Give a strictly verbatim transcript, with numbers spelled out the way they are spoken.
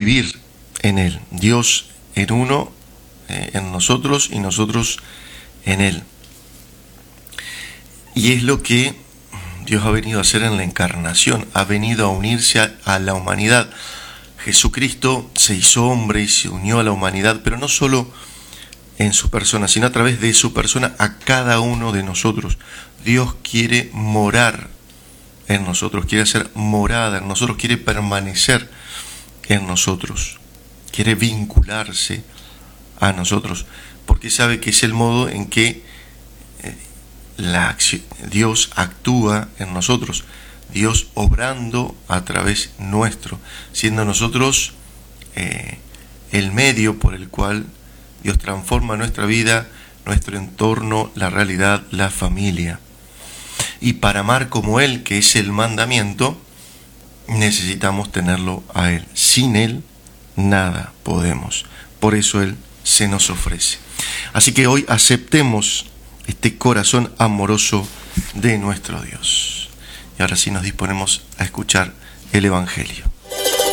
vivir en Él. Dios en uno, eh, en nosotros y nosotros en Él. Y es lo que Dios ha venido a hacer en la encarnación, ha venido a unirse a, a la humanidad. Jesucristo se hizo hombre y se unió a la humanidad, pero no solo en su persona, sino a través de su persona a cada uno de nosotros. Dios quiere morar en nosotros, quiere hacer morada en nosotros, quiere permanecer en nosotros, quiere vincularse a nosotros, porque sabe que es el modo en que la acción, Dios actúa en nosotros, Dios obrando a través nuestro, siendo nosotros eh, el medio por el cual Dios transforma nuestra vida, nuestro entorno, la realidad, la familia. Y para amar como Él, que es el mandamiento, necesitamos tenerlo a Él. Sin Él, nada podemos. Por eso Él se nos ofrece. Así que hoy aceptemos este corazón amoroso de nuestro Dios. Y ahora sí nos disponemos a escuchar el Evangelio.